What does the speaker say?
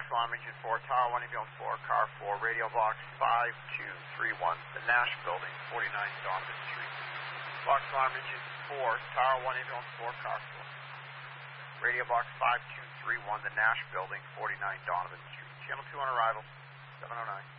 Alarm Engine 4, Tower 1, Ambulance 4, Car 4, Radio Box 5231, the Nash Building, 49 Donovan Street. Box Alarm Engine 4, Tower 1, Ambulance 4, Car 4. Radio Box 5231, the Nash Building, 49 Donovan Street. Channel 2 on arrival, 709.